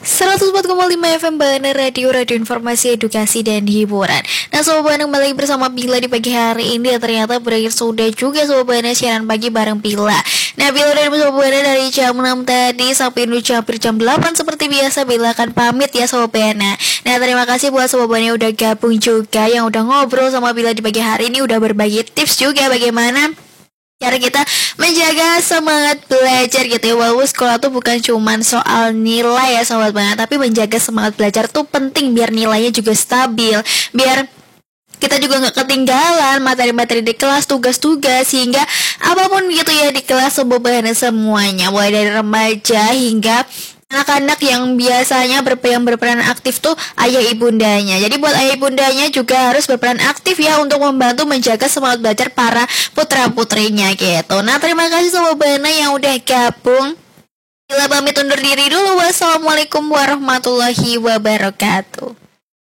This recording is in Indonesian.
104,5 FM Bana Radio Informasi Edukasi dan Hiburan. Nah Sobat Bana kembali bersama Bila di pagi hari ini. Ternyata berakhir sudah juga Sobat Bana siaran pagi bareng Bila. Nah Bila dan Sobat Bana dari jam 6 tadi sampai menuju hampir jam 8 seperti biasa Bila akan pamit ya Sobat Bana. Nah terima kasih buat Sobat Bana yang udah gabung juga, yang udah ngobrol sama Bila di pagi hari ini, udah berbagi tips juga bagaimana cara kita menjaga semangat belajar gitu ya. Walaupun sekolah tuh bukan cuman soal nilai ya Sobat Bana, tapi menjaga semangat belajar tuh penting biar nilainya juga stabil, biar kita juga gak ketinggalan materi-materi di kelas, tugas-tugas, sehingga apapun gitu ya di kelas Sobat Bana semuanya, mulai dari remaja hingga anak-anak yang biasanya berperan aktif tuh ayah ibundanya. Jadi buat ayah ibundanya juga harus berperan aktif ya untuk membantu menjaga semangat belajar para putra-putrinya gitu. Nah terima kasih Sobat Bana yang udah gabung. Bila pamit undur diri dulu. Wassalamualaikum warahmatullahi wabarakatuh.